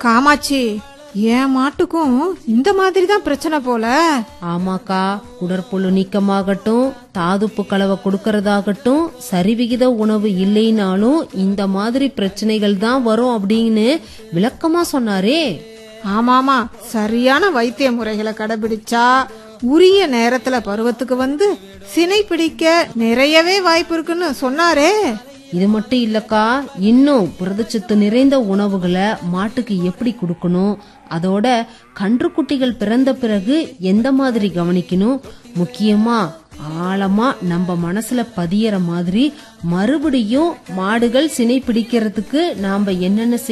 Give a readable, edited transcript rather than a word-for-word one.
காமாட்சி, என் மாட்டுக்கும் இந்த மாதிரி தான் பிரச்சனை போல. ஆமாக்கா, உடற்புழு நீக்கமாகட்டும், தாதுப்பு கலவை கொடுக்கறதாகட்டும், சரிவிகித உணவு இல்லைனாலும் இந்த மாதிரி பிரச்சனைகள் தான் வரும் அப்படின்னு விளக்கமா சொன்னாரே. ஆமாமா, சரியான வைத்திய முறைகளை கடைபிடிச்சா உரிய நேரத்துல பருவத்துக்கு வந்து சினை பிடிக்க நிறையவே வாய்ப்பு இருக்குன்னு சொன்னாரே. இது மட்டும் இல்லக்கா, இன்னும் புரதச்சத்து நிறைந்த உணவுகளை மாட்டுக்கு எப்படி கொடுக்கணும், அதோட கன்றுக்குட்டிகள் பிறந்த பிறகு எந்த மாதிரி கவனிக்கணும், முக்கியமா ஆழமா நம்ம மனசுல பதியற மாதிரி மறுபடியும் மாடுகள் சினை பிடிக்கிறதுக்கு நாம என்னென்ன